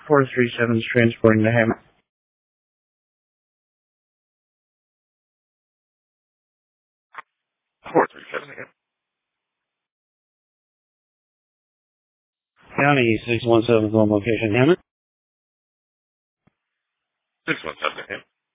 437 is transporting to Hammond. 437 again. County 617 is on location, Hammond. 617 again.